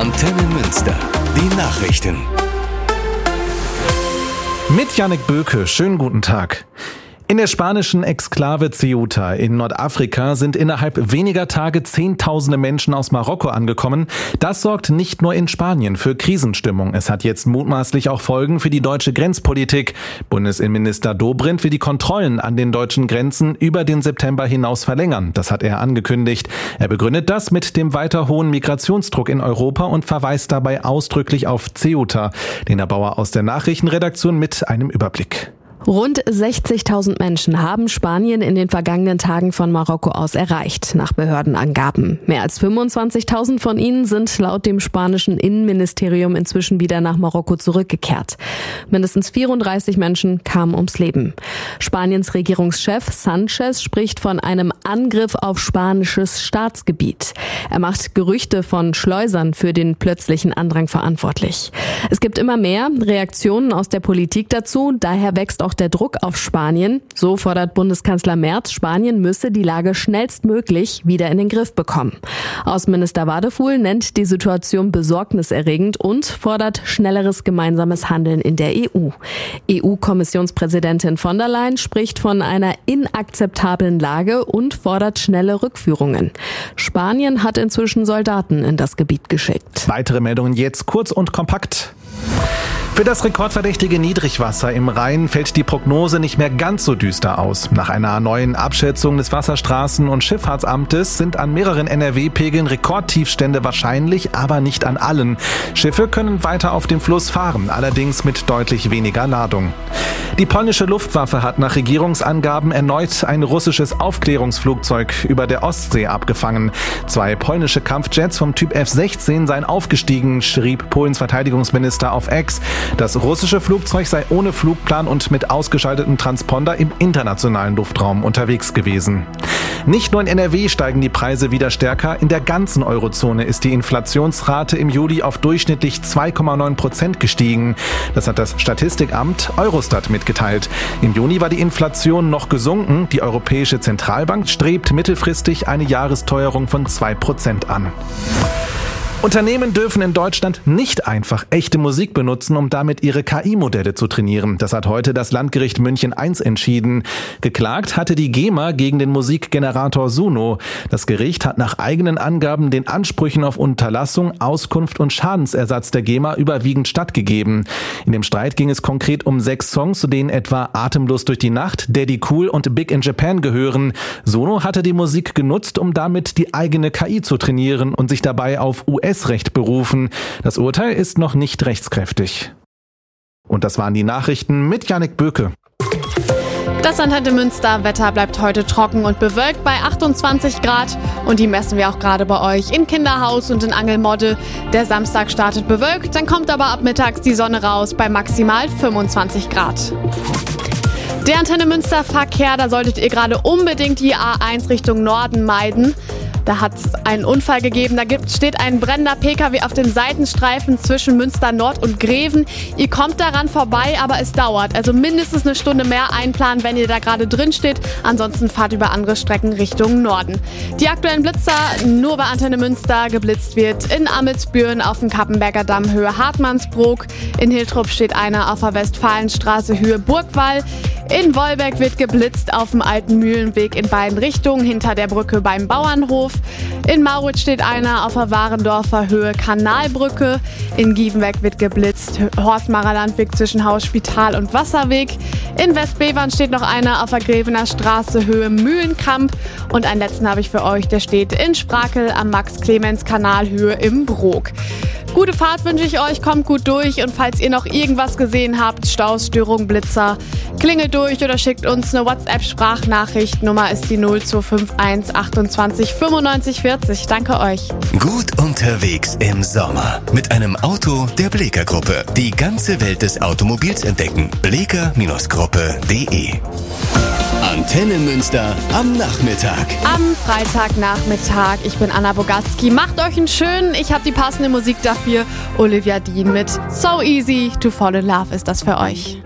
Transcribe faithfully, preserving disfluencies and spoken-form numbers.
Antenne Münster. Die Nachrichten. Mit Jannik Böke, schönen guten Tag. In der spanischen Exklave Ceuta in Nordafrika sind innerhalb weniger Tage Zehntausende Menschen aus Marokko angekommen. Das sorgt nicht nur in Spanien für Krisenstimmung. Es hat jetzt mutmaßlich auch Folgen für die deutsche Grenzpolitik. Bundesinnenminister Dobrindt will die Kontrollen an den deutschen Grenzen über den September hinaus verlängern. Das hat er angekündigt. Er begründet das mit dem weiter hohen Migrationsdruck in Europa und verweist dabei ausdrücklich auf Ceuta. Lena Bauer aus der Nachrichtenredaktion mit einem Überblick. Rund sechzigtausend Menschen haben Spanien in den vergangenen Tagen von Marokko aus erreicht, nach Behördenangaben. Mehr als fünfundzwanzigtausend von ihnen sind laut dem spanischen Innenministerium inzwischen wieder nach Marokko zurückgekehrt. Mindestens vierunddreißig Menschen kamen ums Leben. Spaniens Regierungschef Sánchez spricht von einem Angriff auf spanisches Staatsgebiet. Er macht Gerüchte von Schleusern für den plötzlichen Andrang verantwortlich. Es gibt immer mehr Reaktionen aus der Politik dazu, daher wächst auch der Druck auf Spanien. So fordert Bundeskanzler Merz, Spanien müsse die Lage schnellstmöglich wieder in den Griff bekommen. Außenminister Wadefuhl nennt die Situation besorgniserregend und fordert schnelleres gemeinsames Handeln in der E U. E U-Kommissionspräsidentin von der Leyen spricht von einer inakzeptablen Lage und fordert schnelle Rückführungen. Spanien hat inzwischen Soldaten in das Gebiet geschickt. Weitere Meldungen jetzt kurz und kompakt. Für das rekordverdächtige Niedrigwasser im Rhein fällt die Prognose nicht mehr ganz so düster aus. Nach einer neuen Abschätzung des Wasserstraßen- und Schifffahrtsamtes sind an mehreren N R W-Pegeln Rekordtiefstände wahrscheinlich, aber nicht an allen. Schiffe können weiter auf dem Fluss fahren, allerdings mit deutlich weniger Ladung. Die polnische Luftwaffe hat nach Regierungsangaben erneut ein russisches Aufklärungsflugzeug über der Ostsee abgefangen. Zwei polnische Kampfjets vom Typ F sechzehn seien aufgestiegen, schrieb Polens Verteidigungsminister auf X. Das russische Flugzeug sei ohne Flugplan und mit ausgeschaltetem Transponder im internationalen Luftraum unterwegs gewesen. Nicht nur in N R W steigen die Preise wieder stärker. In der ganzen Eurozone ist die Inflationsrate im Juli auf durchschnittlich zwei Komma neun Prozent gestiegen. Das hat das Statistikamt Eurostat mitgeteilt. Im Juni war die Inflation noch gesunken. Die Europäische Zentralbank strebt mittelfristig eine Jahresteuerung von zwei Prozent an. Unternehmen dürfen in Deutschland nicht einfach echte Musik benutzen, um damit ihre K I-Modelle zu trainieren. Das hat heute das Landgericht München eins entschieden. Geklagt hatte die GEMA gegen den Musikgenerator Suno. Das Gericht hat nach eigenen Angaben den Ansprüchen auf Unterlassung, Auskunft und Schadensersatz der GEMA überwiegend stattgegeben. In dem Streit ging es konkret um sechs Songs, zu denen etwa Atemlos durch die Nacht, Daddy Cool und Big in Japan gehören. Suno hatte die Musik genutzt, um damit die eigene K I zu trainieren und sich dabei auf U S-Recht berufen. Das Urteil ist noch nicht rechtskräftig. Und das waren die Nachrichten mit Jannik Böke. Das Antenne Münster. Wetter bleibt heute trocken und bewölkt bei achtundzwanzig Grad. Und die messen wir auch gerade bei euch in Kinderhaus und in Angelmodde. Der Samstag startet bewölkt, dann kommt aber ab mittags die Sonne raus bei maximal fünfundzwanzig Grad. Der Antenne Münster Verkehr, da solltet ihr gerade unbedingt die A eins Richtung Norden meiden. Da hat es einen Unfall gegeben. Da gibt, steht ein brennender P K W auf dem Seitenstreifen zwischen Münster Nord und Greven. Ihr kommt daran vorbei, aber es dauert. Also mindestens eine Stunde mehr einplanen, wenn ihr da gerade drin steht. Ansonsten fahrt über andere Strecken Richtung Norden. Die aktuellen Blitzer nur bei Antenne Münster. Geblitzt wird in Amelsbüren auf dem Kappenberger Damm Höhe Hartmannsbrook. In Hiltrup steht einer auf der Westfalenstraße Höhe Burgwall. In Wolbeck wird geblitzt auf dem alten Mühlenweg in beiden Richtungen hinter der Brücke beim Bauernhof. In Mauritz steht einer auf der Warendorfer Höhe Kanalbrücke. In Gievenbeck wird geblitzt Horstmarer Landweg zwischen Haus Spital und Wasserweg. In Westbevern steht noch einer auf der Grevener Straße Höhe Mühlenkamp. Und einen letzten habe ich für euch, der steht in Sprakel am Max-Clemens-Kanalhöhe im Brok. Gute Fahrt wünsche ich euch, kommt gut durch und falls ihr noch irgendwas gesehen habt, Staus, Störung, Blitzer, klingelt durch oder schickt uns eine WhatsApp-Sprachnachricht. Nummer ist die null zwei fünf eins achtundzwanzig fünfundneunzig vierzig. Danke euch. Gut unterwegs im Sommer mit einem Auto der Bleeker Gruppe. Die ganze Welt des Automobils entdecken. bleeker Gruppe punkt de. Antenne Münster am Nachmittag. Am Freitagnachmittag. Ich bin Anna Bogatski. Macht euch einen schönen. Ich habe die passende Musik dafür. Olivia Dean mit So Easy to Fall in Love ist das für euch.